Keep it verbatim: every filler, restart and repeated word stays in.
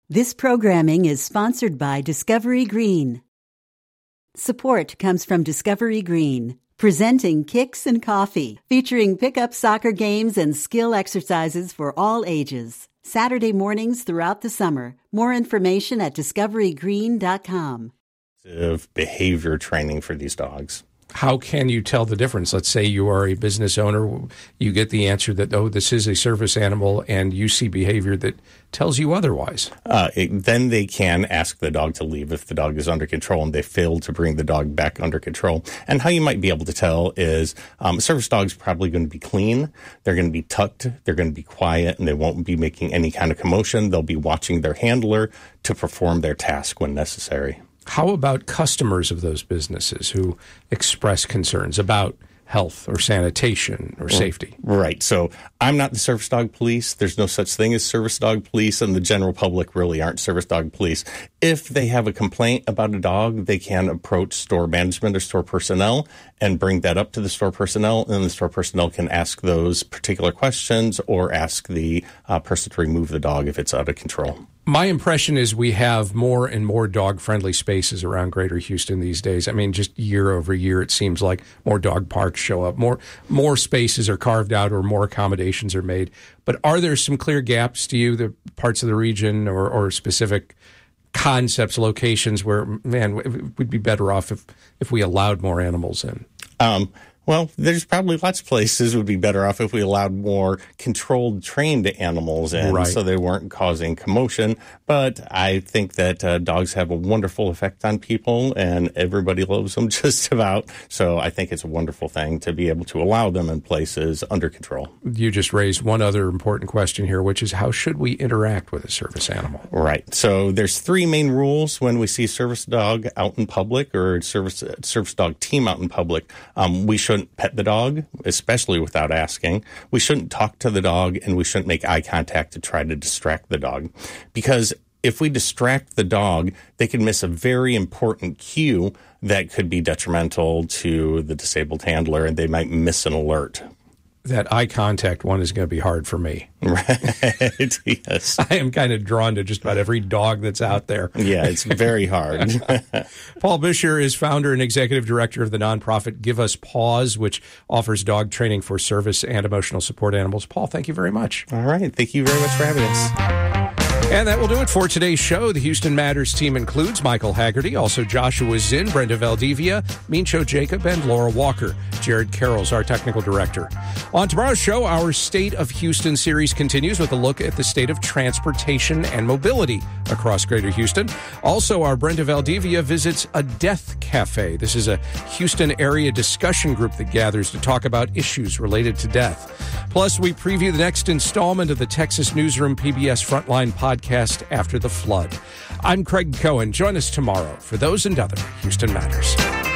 This programming is sponsored by Discovery Green. Support comes from Discovery Green, presenting Kicks and Coffee, featuring pickup soccer games and skill exercises for all ages. Saturday mornings throughout the summer. More information at discovery green dot com. Of behavior training for these dogs. How can you tell the difference? Let's say you are a business owner, you get the answer that, oh, this is a service animal, and you see behavior that tells you otherwise. Uh, it, then they can ask the dog to leave if the dog is under control and they fail to bring the dog back under control. And how you might be able to tell is um, a service dog's probably going to be clean. They're going to be tucked. They're going to be quiet, and they won't be making any kind of commotion. They'll be watching their handler to perform their task when necessary. How about customers of those businesses who express concerns about health or sanitation or safety? Right. So I'm not the service dog police. There's no such thing as service dog police, and the general public really aren't service dog police. If they have a complaint about a dog, they can approach store management or store personnel and bring that up to the store personnel, and the store personnel can ask those particular questions or ask the uh, person to remove the dog if it's out of control. My impression is we have more and more dog-friendly spaces around Greater Houston these days. I mean, just year over year, it seems like more dog parks show up, more more spaces are carved out or more accommodations are made. But are there some clear gaps to you, the parts of the region or, or specific concepts, locations where, man, we'd be better off if, if we allowed more animals in? Um Well, there's probably lots of places would be better off if we allowed more controlled, trained animals in, right, so they weren't causing commotion. But I think that uh, dogs have a wonderful effect on people, and everybody loves them just about. So I think it's a wonderful thing to be able to allow them in places under control. You just raised one other important question here, which is how should we interact with a service animal? Right. So there's three main rules when we see a service dog out in public or a service, service dog team out in public. Um, we should shouldn't pet the dog, especially without asking. We shouldn't talk to the dog, and we shouldn't make eye contact to try to distract the dog. Because if we distract the dog, they can miss a very important cue that could be detrimental to the disabled handler, and they might miss an alert. That eye contact one is going to be hard for me. Right, yes. I am kind of drawn to just about every dog that's out there. Yeah, it's very hard. Paul Buescher is founder and executive director of the nonprofit Give Us Paws, which offers dog training for service and emotional support animals. Paul, thank you very much. All right. Thank you very much for having us. And that will do it for today's show. The Houston Matters team includes Michael Haggerty, also Joshua Zinn, Brenda Valdivia, Mincho Jacob, and Laura Walker. Jared Carroll's our technical director. On tomorrow's show, our State of Houston series continues with a look at the state of transportation and mobility across Greater Houston. Also, our Brenda Valdivia visits a death cafe. This is a Houston area discussion group that gathers to talk about issues related to death. Plus, we preview the next installment of the Texas Newsroom P B S Frontline podcast after the flood. I'm Craig Cohen. Join us tomorrow for those and other Houston Matters.